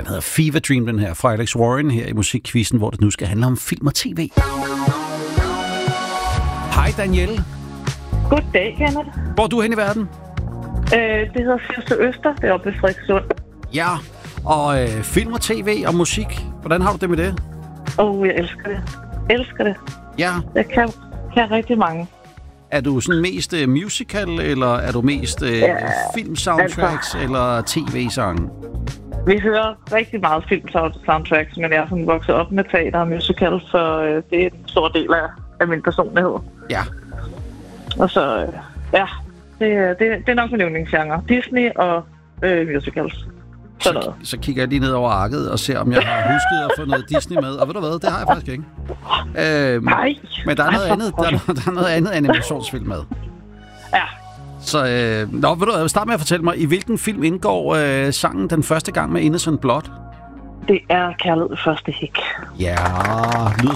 Den hedder Fever Dream, den her, fra Alex Warren her i Musikquizzen, hvor det nu skal handle om film og tv. Hej Danielle. Goddag, Kenneth. Hvor er du hen i verden? Det hedder Fyrste Øster, det er oppe ved Frederikssund. Ja, og film og tv og musik. Hvordan har du det med det? Jeg elsker det. Elsker det. Ja. Jeg kan rigtig mange. Er du sådan mest musical, eller er du mest film-soundtracks eller tv-sange? Vi hører rigtig meget film-soundtracks, men jeg er sådan vokset op med teater og musical, så det er en stor del af min personlighed. Ja. Og så, det er nok min yndlingsgenre. Disney og musicals. Så kigger jeg lige ned over arket og ser, om jeg har husket at få noget Disney med. Og ved du hvad, det har jeg faktisk ikke. Nej. Men der er noget andet, der er noget andet animationsfilm med. Ja. Så, ved du hvad, start med at fortælle mig, i hvilken film indgår sangen den første gang med Innocent Blood? Det er Kærlighed ved første hik. Ja, lyder